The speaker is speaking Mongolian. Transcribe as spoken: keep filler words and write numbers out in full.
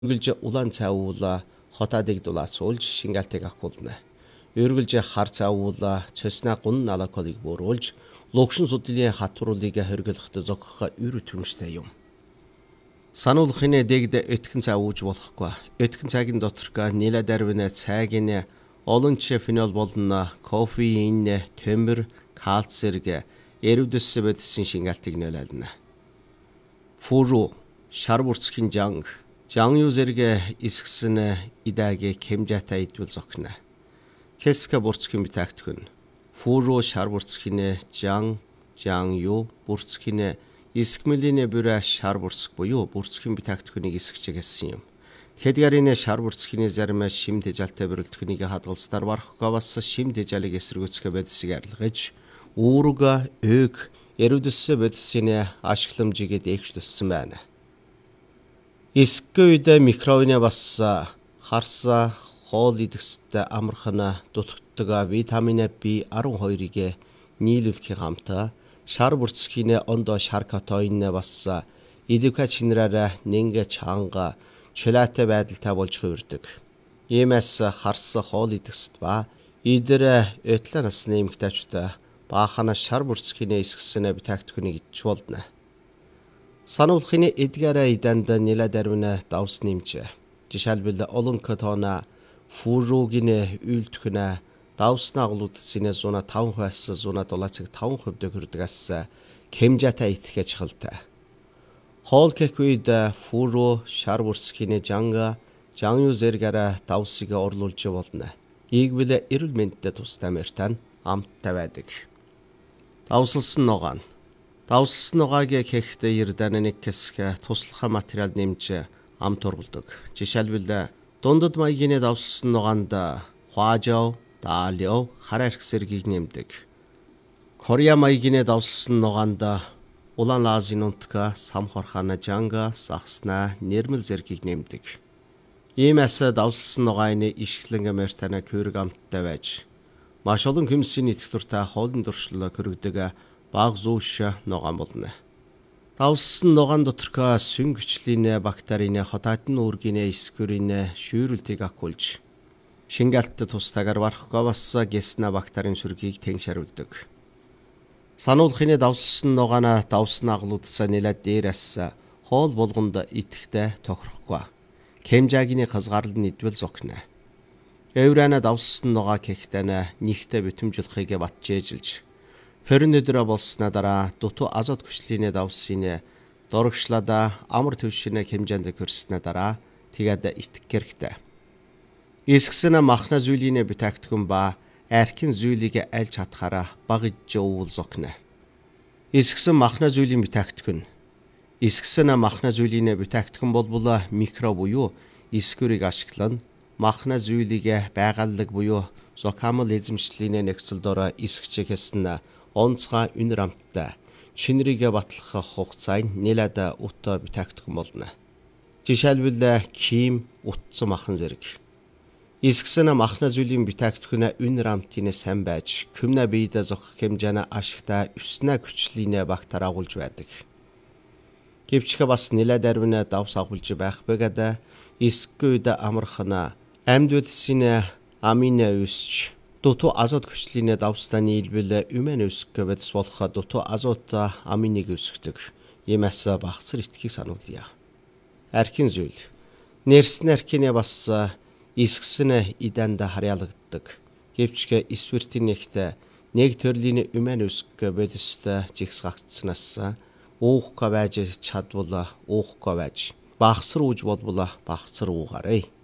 Үргэлж улаан цаавуула хотадыг дулаацуулж шингаалтыг ахуулна. Үргэлж хар цаавуула цэснаа гун налаколыг бууруулж логшин судлын хатруулыг хоригдоход зогхох үр төмжтэй юм. Сануулхын дэгд өтгөн цаавууж болохгүй. Өтгөн цагийн доторх нэлэ дарвин цайгийн олон фенол болон кофеин, төмөр, калц зэрэг эрүүдэс бодисын шингаалтыг нөлөөлнө. Фуру, шар бүрцгийн жанг, жан юу зэрэг эсгсэн идагийн хэмжээтэй идвэл зогно. Кеска бүрцгийн бүтээгдэхүүн. Фуру шар бүрцгийн жан, жан юу бүрцгийн эсгмэлийн бүрэ шар бүрцэг буюу бүрцгийн бүтээгдэхүүнийг эсгэж гэсэн юм. Тэдгэрийн шар бүрцгийн зарим шим тэжээлтэй бүрэлдэхүүнийг хадгалснаар барахгүй бас шим тэжээлийг эсэргүүцэх бодисыг арилгаж үүрэг өг эрүүдэс бодисын ашигламжийг дэвшлүүлсэн байна. Эсгүйд микробны бас харса хоол идэхсэд амархан дутагддаг витамин би арван хоёрыг нийлүүлэхийн хамт шар бүрцгийн ондоо шар катоин бас идэвхэ чинраараа нэнгэ чанга чөлөөтэй байдалтай болж хувирдаг. Иймээс харс хоол идэхсэд ба идэр өтлөө насны эмэгтэйчүүд баахана шар бүрцгийн эсгсэн бүтээгдэхүүнийг идэж болно. Сануулхын эдгээр идэнд нэлэ дарвин давс нэмж. Жишээлбэл олон катона фуругийн үйлдвэрнэ давснаа глутцины зуна таван хувиас зуна долоочиг таван хувьд хүрдгээс хэмжээтэй итгэж чухалтай. Хоол гэхүйд фуру шар бүрцгийн жанга жан юу зэргээр давсыг орлуулж болно. Ийгвэл эрүүл мэндэд тустай мэртэн амттай байдаг. Давсалсан ногоон. Давсалсан ногоог хийхдээ ярдан нэг хэсэг туслах материал нэмж амт ургалдаг. Жишээлбэл дундад маягийн давсалсан ногоонд хуажав, даалио, хараарх зэргийг нэмдэг. Корея маягийн давсалсан ногоонд улаан лазын унтка, самхорхана жанга, сахсна, нэрмэл зэргийг нэмдэг. Иймээс давсалсан ногооны ишгэлэн мэртэнэ körөг амттай байж маш олон хүнсийн идэвхтэй хоолны дуршлаг körөгдөг баг зүүш ногоон болно. Давсалсан ногоон доторх сүн гүчлийн бактерийн хотаатны үүргийн эсгүрийн шүүрэлтийг ахуулж шингаалтад тустайгаар барахгүй бас гесна бактерийн сүргийг тэншаруулдаг. Сануулхын давсалсан ногоон давсны аглуудсаа нэлээд дээрээс хоол болгонд идэхтэй тохирохгүй. Хэмжээгийн хязгаарлал нь идвэл зогно. Эврана давсалсан ногоо гэхтэн нэгтэй битэмжлэхийг батжээжилж хорин өдрөө болсны дараа дутуу азот хүчлийн давсын дурагшлаад амар төвшин хэмжээнд хүрснэ дараа тэгээд итгэх хэрэгтэй. Эсгсэн махна зүйлийн бүтээгдэхүүн ба архин зүйлийг альж хатахаараа баг иж уул зогно. Эсгсэн махна зүйлийн бүтээгдэхүүн. Эсгсэн махна зүйлийн бүтээгдэхүүн болбол микро буюу эсгүрийг ашиглан махна зүйлийг байгаллаг буюу зокамл эзэмшлийн нөхцөл дор эсгэж хэсэн онцгой үнэр амттай чинрийг батлах хугацаанд нэлээд утаа бүтээгдэхүүн болно. Жишээлбэл ким, утсан махан зэрэг. Эсгсэн махна зүйлийн бүтээгдэхүүн үнэр амтын сайн байж күмнэ биед зохих хэмжээний ашигтай өснө хүчлийн бактери агуулж байдаг. Гэвч бас нэлээд дарвин давс агуулж байх бэгад эсгүйд амархана амьд бодисын амин өсч дутуу азот хүчлийн давстай нийлбэл үмэн өсөх бодис болох дутуу азот аминыг өсгдөг. Иймээс багцар итгэхийг сануулъя. Архин зүйл. Нэрсэн архины бас эсгсэн идэнд харьяалагддаг. Гэвч спиртийн нэгт нэг төрлийн үмэн өсөх бодистой жигс гагцснаас уухгүй байж чадвал уухгүй байж багцар үүж болбол багцар уугаарай.